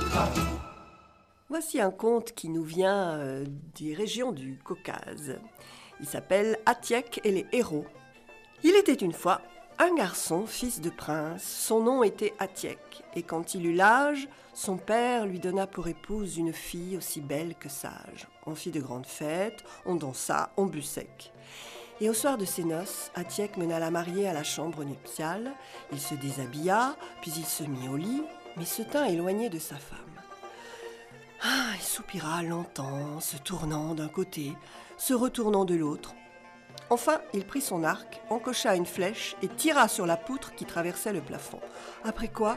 Voici un conte qui nous vient des régions du Caucase. Il s'appelle Atiek et les héros. Il était une fois un garçon, fils de prince. Son nom était Atiek. Et quand il eut l'âge, son père lui donna pour épouse une fille aussi belle que sage. On fit de grandes fêtes, on dansa, on but sec. Et au soir de ses noces, Atiek mena la mariée à la chambre nuptiale. Il se déshabilla, puis il se mit au lit, mais se tint éloigné de sa femme. Il soupira longtemps, se tournant d'un côté, se retournant de l'autre. Enfin, il prit son arc, encocha une flèche et tira sur la poutre qui traversait le plafond. Après quoi,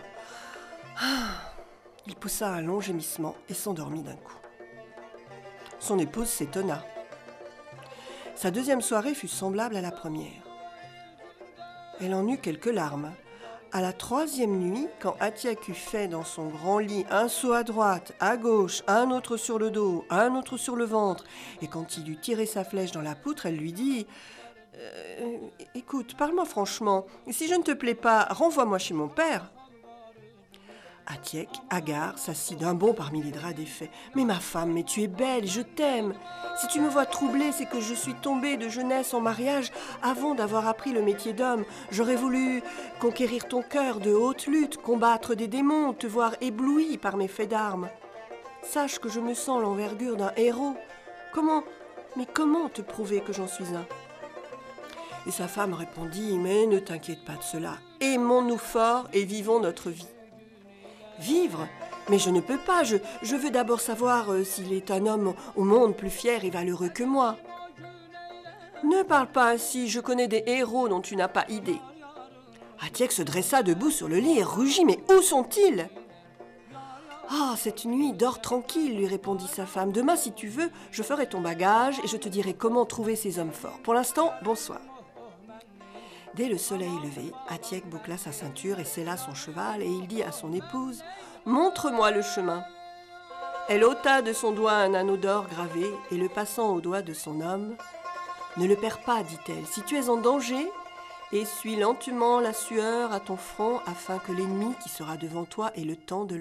il poussa un long gémissement et s'endormit d'un coup. Son épouse s'étonna. Sa deuxième soirée fut semblable à la première. Elle en eut quelques larmes. À la troisième nuit, quand Atiek eut fait dans son grand lit un saut à droite, à gauche, un autre sur le dos, un autre sur le ventre, et quand il eut tiré sa flèche dans la poutre, elle lui dit « Écoute, parle-moi franchement, si je ne te plais pas, renvoie-moi chez mon père. » Atiek, hagard, s'assit d'un bond parmi les draps défaits. « Mais ma femme, mais tu es belle, je t'aime. Si tu me vois troublée, c'est que je suis tombée de jeunesse en mariage avant d'avoir appris le métier d'homme. J'aurais voulu conquérir ton cœur de haute lutte, combattre des démons, te voir ébloui par mes faits d'armes. Sache que je me sens l'envergure d'un héros. Comment te prouver que j'en suis un ?» Et sa femme répondit « Mais ne t'inquiète pas de cela. Aimons-nous fort et vivons notre vie. » Vivre ? Mais je ne peux pas, je veux d'abord savoir s'il est un homme au monde plus fier et valeureux que moi. Ne parle pas ainsi, je connais des héros dont tu n'as pas idée. Atiek se dressa debout sur le lit et rugit, mais où sont-ils ? Cette nuit, dors tranquille, lui répondit sa femme. Demain, si tu veux, je ferai ton bagage et je te dirai comment trouver ces hommes forts. Pour l'instant, bonsoir. Dès le soleil levé, Atiek boucla sa ceinture et sella son cheval et il dit à son épouse « Montre-moi le chemin !» Elle ôta de son doigt un anneau d'or gravé et le passant au doigt de son homme « Ne le perds pas, dit-elle, si tu es en danger, essuie lentement la sueur à ton front afin que l'ennemi qui sera devant toi ait le temps de le